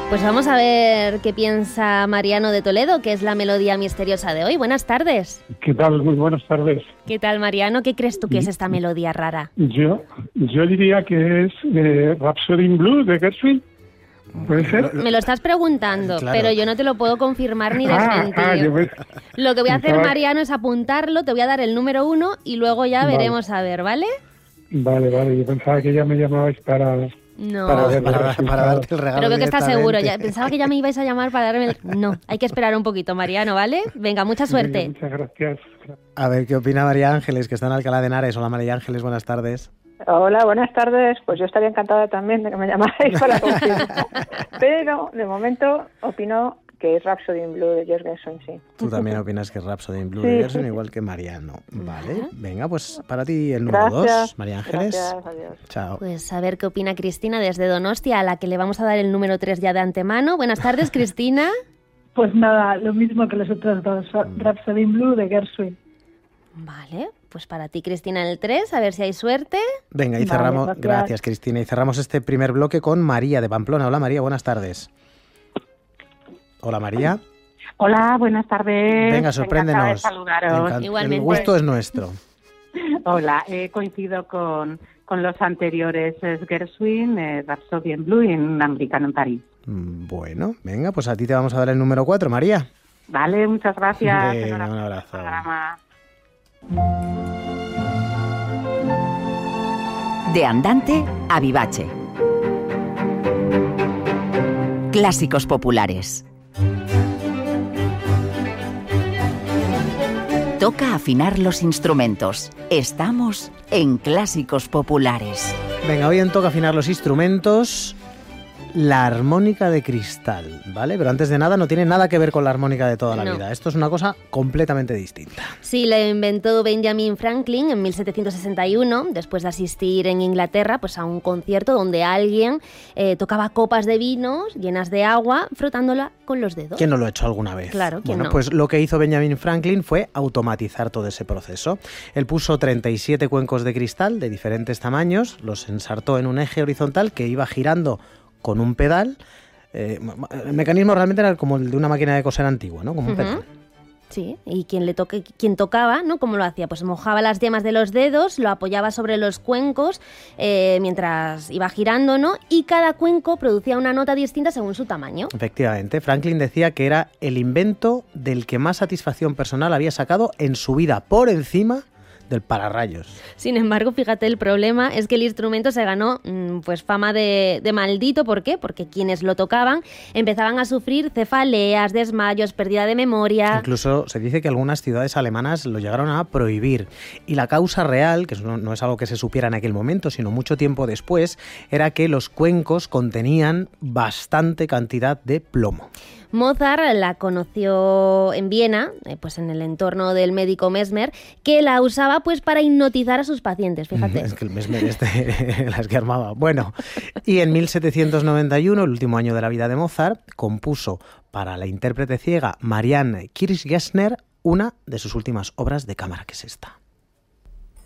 Pues vamos a ver qué piensa Mariano de Toledo, que es la melodía misteriosa de hoy. Buenas tardes. ¿Qué tal? Muy buenas tardes. ¿Qué tal, Mariano? ¿Qué crees tú que es esta melodía rara? Yo diría que es Rhapsody in Blue de Gershwin. ¿Puede ser? Me lo estás preguntando, claro. pero yo no te lo puedo confirmar ni desmentir. Lo que voy a hacer, Mariano, es apuntarlo, te voy a dar el número 1 y luego ya veremos a ver, ¿vale? Vale. Yo pensaba que ya me llamabais para... No. Para darte el regalo. Pero veo que estás seguro. directamente. Pensaba que ya me ibais a llamar para darme el... No, hay que esperar un poquito, Mariano, ¿vale? Venga, mucha suerte. Venga, muchas gracias. A ver, ¿qué opina María Ángeles, que está en Alcalá de Henares? Hola, María Ángeles, buenas tardes. Hola, buenas tardes. Pues yo estaría encantada también de que me llamarais para confirmar. Pero, de momento, opino que es Rhapsody in Blue de George Gershwin, sí. Tú también opinas que es Rhapsody in Blue Sí. de Gershwin, igual que Mariano. Vale, venga, pues para ti el número 2, María Ángeles. Gracias, adiós. Chao. Pues a ver qué opina Cristina desde Donostia, a la que le vamos a dar el número 3 ya de antemano. Buenas tardes, Cristina. Pues nada, lo mismo que los otros dos, Rhapsody in Blue de Gershwin. Vale, pues para ti, Cristina, el 3, a ver si hay suerte. Venga, y Vale, cerramos, gracias. gracias Cristina, y cerramos este primer bloque con María de Pamplona. Hola María, buenas tardes. Hola María. Hola, buenas tardes. Venga, sorpréndenos. Encantada de saludaros. Igualmente. El gusto es nuestro. Hola, coincido con los anteriores. Es Gershwin, Rhapsody in Blue y un americano en París. Bueno, venga, pues a ti te vamos a dar el número 4, María. Vale, muchas gracias. Venga, Enhorabuena un por el abrazo. programa. De andante a vivace. Clásicos populares. Toca afinar los instrumentos. Estamos en Clásicos Populares. Venga, hoy en Toca afinar los instrumentos, la armónica de cristal, ¿vale? Pero antes de nada, no tiene nada que ver con la armónica de toda la No. vida. Esto es una cosa completamente distinta. Sí, la inventó Benjamin Franklin en 1761, después de asistir en Inglaterra pues a un concierto donde alguien tocaba copas de vino llenas de agua frotándola con los dedos. ¿Quién no lo ha hecho alguna vez? Claro, ¿quién Bueno, no? pues lo que hizo Benjamin Franklin fue automatizar todo ese proceso. Él puso 37 cuencos de cristal de diferentes tamaños, los ensartó en un eje horizontal que iba girando con un pedal. El mecanismo realmente era como el de una máquina de coser antigua, ¿no? Como un pedal. Sí, y quien tocaba, ¿no? ¿Cómo lo hacía? Pues mojaba las yemas de los dedos, lo apoyaba sobre los cuencos mientras iba girando, ¿no? Y cada cuenco producía una nota distinta según su tamaño. Efectivamente, Franklin decía que era el invento del que más satisfacción personal había sacado en su vida, por encima del pararrayos. Sin embargo, fíjate, el problema es que el instrumento se ganó pues fama de maldito. ¿Por qué? Porque quienes lo tocaban empezaban a sufrir cefaleas, desmayos, pérdida de memoria. Incluso se dice que algunas ciudades alemanas lo llegaron a prohibir. Y la causa real, que no es algo que se supiera en aquel momento, sino mucho tiempo después, era que los cuencos contenían bastante cantidad de plomo. Mozart la conoció en Viena, pues en el entorno del médico Mesmer, que la usaba pues para hipnotizar a sus pacientes, fíjate. Es que el Mesmer las que armaba. Bueno, y en 1791, el último año de la vida de Mozart, compuso para la intérprete ciega Marianne Kirchgessner una de sus últimas obras de cámara, que es esta.